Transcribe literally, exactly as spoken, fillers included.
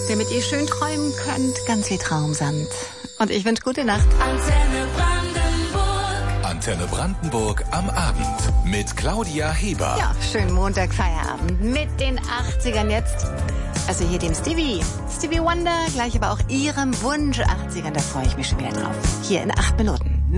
damit ihr schön träumen könnt. Ganz viel Traumsand. Und ich wünsche gute Nacht. Antenne Brandenburg. Antenne Brandenburg am Abend mit Claudia Heber. Ja, schönen Montag-Feierabend mit den achtzigern jetzt. Also hier dem Stevie. Stevie Wonder, gleich aber auch Ihrem Wunsch achtzigern. Da freue ich mich schon wieder drauf. Hier in acht Minuten.